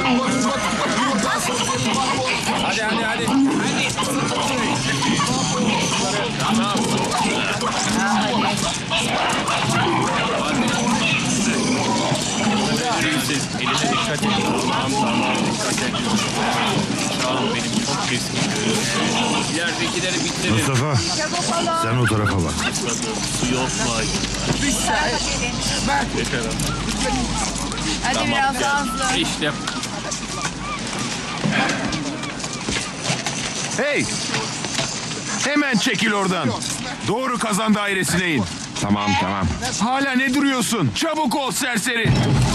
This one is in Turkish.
Hadi. Siz eline dikkat edin. Tamam, dikkat edin. Tamam, benim çok keskin görüyorum. Yerdekileri bitirin. Mustafa, sen o tarafa bak. Su yok mu? Yeter ama. Hadi biraz daha hızlı. İşte Hey! Hemen çekil oradan. Doğru kazan dairesine in. Tamam. Hala ne duruyorsun? Çabuk ol serseri.